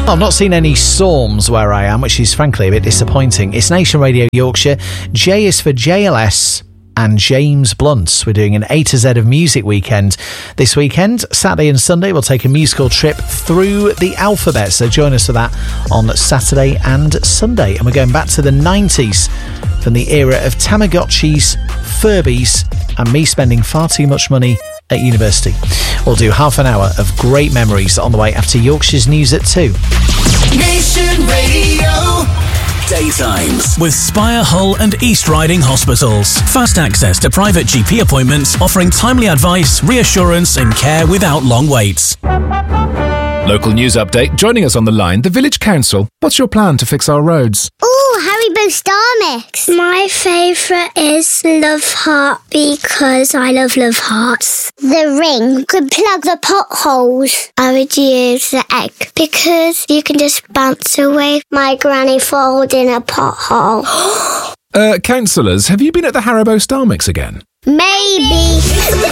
I've not seen any storms where I am, which is frankly a bit disappointing. It's Nation Radio Yorkshire. J is for JLS and James Blunt. We're doing an A to Z of music weekend this weekend. Saturday and Sunday, we'll take a musical trip through the alphabet. So join us for that on Saturday and Sunday. And we're going back to the 90s from the era of Tamagotchis, Furbies, and me spending far too much money at university. We'll do half an hour of great memories on the way after Yorkshire's news at 2. Nation Radio. Daytimes with Spire, Hull and East Riding Hospitals. Fast access to private GP appointments, offering timely advice, reassurance and care without long waits. Local news update. Joining us on the line, the Village Council. What's your plan to fix our roads? Ooh, Haribo Star Mix. My favourite is Love Heart because I love Hearts. The ring could plug the potholes. I would use the egg because you can just bounce away. My granny falls in a pothole. Councillors, have you been at the Haribo Star Mix again? Maybe.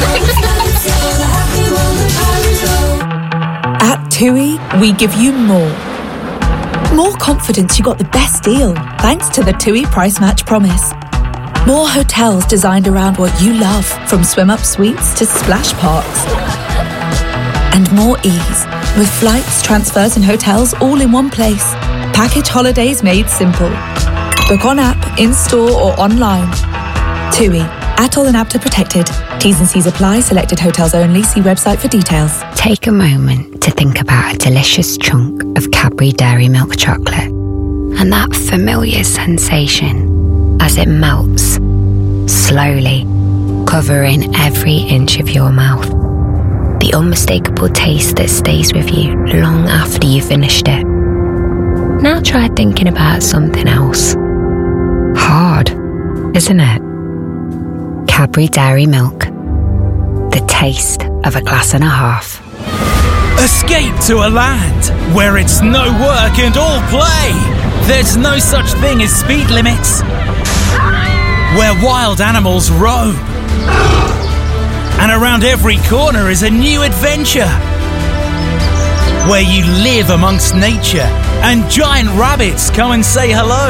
At TUI, we give you more. More confidence you got the best deal, thanks to the TUI Price Match Promise. More hotels designed around what you love, from swim-up suites to splash parks. And more ease, with flights, transfers and hotels all in one place. Package holidays made simple. Book on app, in-store or online. TUI. ATOL and APTA protected. T's and C's apply. Selected hotels only. See website for details. Take a moment to think about a delicious chunk of Cadbury Dairy Milk chocolate and that familiar sensation as it melts, slowly, covering every inch of your mouth. The unmistakable taste that stays with you long after you've finished it. Now try thinking about something else. Hard, isn't it? Cadbury Dairy Milk. The taste of a glass and a half. Escape to a land where it's no work and all play. There's no such thing as speed limits. Where wild animals roam. And around every corner is a new adventure. Where you live amongst nature and giant rabbits come and say hello.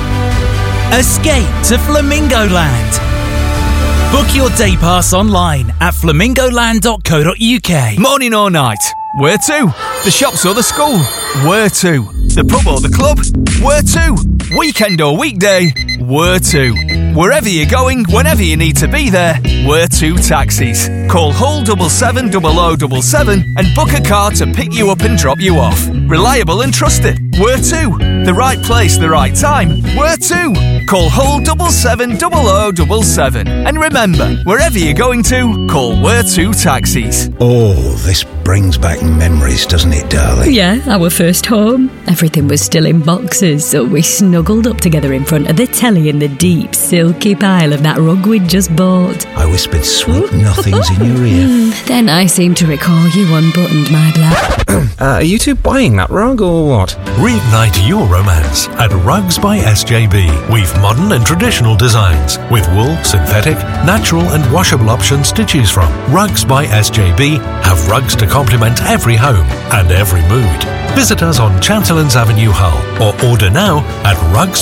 Escape to Flamingo Land. Book your day pass online at flamingoland.co.uk. Morning or night? Where to? The shops or the school? Where to? The pub or the club? Where to? Weekend or weekday? Where to? Wherever you're going, whenever you need to be there, Where to Taxis. Call Hull 770077 and book a car to pick you up and drop you off. Reliable and trusted. Where to? The right place, the right time. Where to? Call Hull 770077. And remember, wherever you're going to, call Where to Taxis. Oh, this brings back memories, doesn't it, darling? Yeah, our first home. Everything was still in boxes, so we snuggled up together in front of the telly in the deep, silky pile of that rug we'd just bought. I whispered sweet nothings in your ear. Then I seem to recall you unbuttoned my black. Are you two buying that rug or what? Reignite your romance at Rugs by SJB. We've modern and traditional designs with wool, synthetic, natural and washable options to choose from. Rugs by SJB have rugs to complement every home and every mood. Visit us on Chancellors Avenue, Hull, or order now at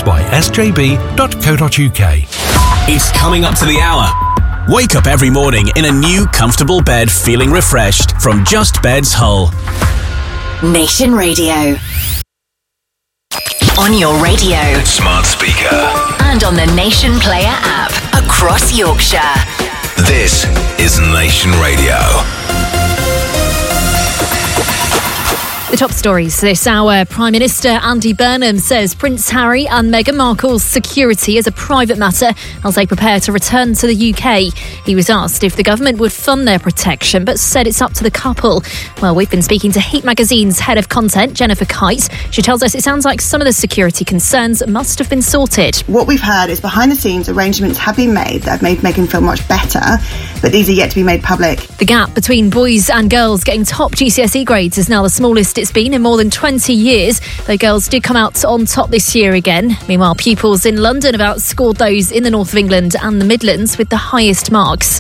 rugsbysjb.co.uk. It's coming up to the hour. Wake up every morning in a new comfortable bed feeling refreshed from Just Beds Hull. Nation Radio. On your radio, smart speaker, and on the Nation Player app across Yorkshire. This is Nation Radio. The top stories this hour. Prime Minister Andy Burnham says Prince Harry and Meghan Markle's security is a private matter as they prepare to return to the UK. He was asked if the government would fund their protection, but said it's up to the couple. Well, we've been speaking to Heat Magazine's head of content, Jennifer Kite. She tells us it sounds like some of the security concerns must have been sorted. What we've heard is behind the scenes arrangements have been made that have made Meghan feel much better, but these are yet to be made public. The gap between boys and girls getting top GCSE grades is now the smallest it's been in more than 20 years, though girls did come out on top this year again. Meanwhile, pupils in London have outscored those in the north of England and the Midlands with the highest marks.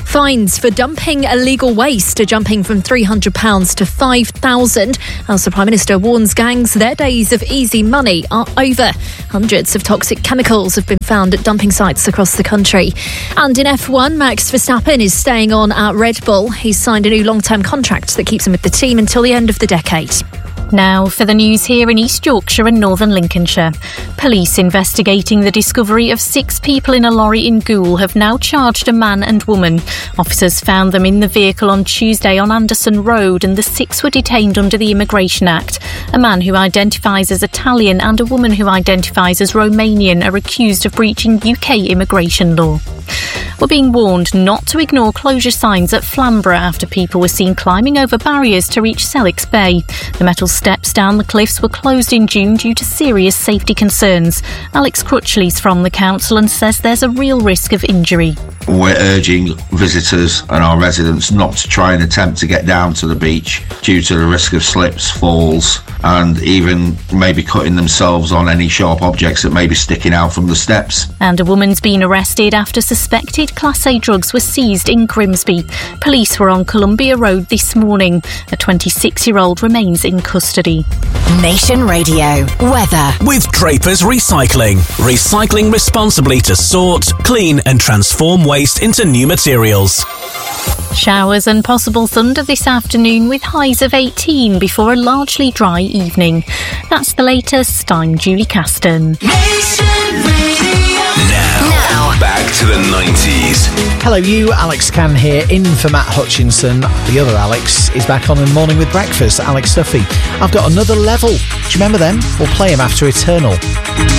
Fines for dumping illegal waste are jumping from £300 to £5,000 as the Prime Minister warns gangs their days of easy money are over. Hundreds of toxic chemicals have been found at dumping sites across the country. And in F1, Max Verstappen is staying on at Red Bull. He's signed a new long-term contract that keeps him with the team until the end of the decade. Now for the news here in East Yorkshire and Northern Lincolnshire. Police investigating the discovery of 6 people in a lorry in Goole have now charged a man and woman. Officers found them in the vehicle on Tuesday on Anderson Road, and the 6 were detained under the Immigration Act. A man who identifies as Italian and a woman who identifies as Romanian are accused of breaching UK immigration law. We're being warned not to ignore closure signs at Flamborough after people were seen climbing over barriers to reach Sellicks Bay. The metal steps down the cliffs were closed in June due to serious safety concerns. Alex Crutchley's from the council and says there's a real risk of injury. We're urging visitors and our residents not to try and attempt to get down to the beach due to the risk of slips, falls, and even maybe cutting themselves on any sharp objects that may be sticking out from the steps. And a woman's been arrested after suspected Class A drugs were seized in Grimsby. Police were on Columbia Road this morning. A 26-year-old remains in custody. Nation Radio weather. With Draper's Recycling. Recycling responsibly to sort, clean and transform waste into new materials. Showers and possible thunder this afternoon with highs of 18 before a largely dry evening. That's the latest. I'm Julie Caston. Now, back to the 90s. Hello, you. Alex Can here, in for Matt Hutchinson. The other Alex is back on in the morning with breakfast, Alex Duffy. I've got another level. Do you remember them? We'll play him after Eternal.